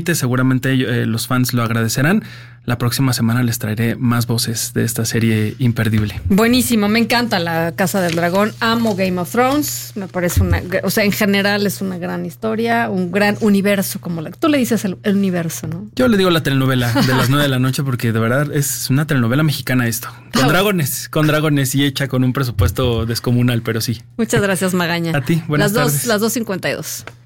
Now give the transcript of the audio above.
repite, seguramente los fans lo agradecerán. La próxima semana les traeré más voces de esta serie imperdible. Buenísimo, me encanta La Casa del Dragón, amo Game of Thrones, me parece en general es una gran historia, un gran universo, tú le dices el universo, ¿no? Yo le digo la telenovela de las 9 de la noche porque de verdad es una telenovela mexicana esto, con dragones y hecha con un presupuesto descomunal, pero sí. Muchas gracias, Magaña. A ti, buenas tardes. Las 2:52.